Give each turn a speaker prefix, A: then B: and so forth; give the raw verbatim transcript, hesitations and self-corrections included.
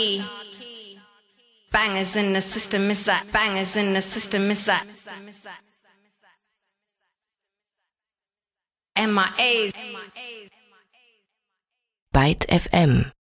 A: Bangers in the system, it's that. Bangers in the system, it's that. M I A's.
B: Byte F M.